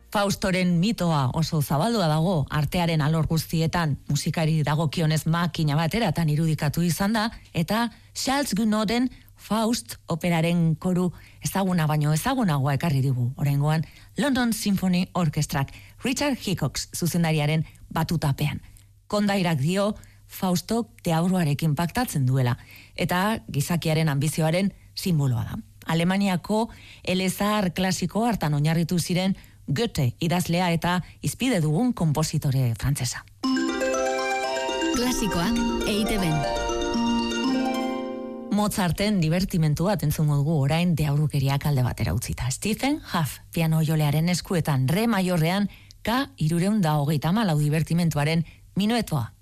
Faustoren mitoa oso zabaldua dago artearen alor guztietan, musikari dagokionez makina bateratan irudikatu izan da, eta Charles Gounoden Faust operaren koru ezaguna baino ezagunagoa ekarri digu. Oraingoan London Symphony Orchestrak Richard Hickox zuzendariaren batutapean. Kondairak dio Faustok teatruarekin paktatzen duela, eta gizakiaren ambizioaren simboloa da. Alemaniako elezahar klasiko hartan oinarritu ziren Goethe idazlea eta izpide dugun konpositore frantsesa. Klasikoak EITB-n. Mozarten divertimentu bat entzungo dugu orain deaurukeriak alde batera utzita. Stephen Huff piano jolearen eskuetan re maiorrean K324 divertimentuaren minuetoa.